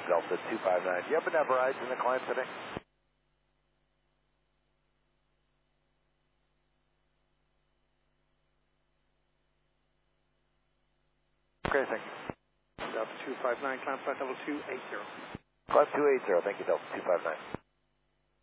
Delta 259. Do you happen to have rides in the climb today? Okay, thank you. Delta 259, climb flight level 280. Climb 280, thank you, Delta 259.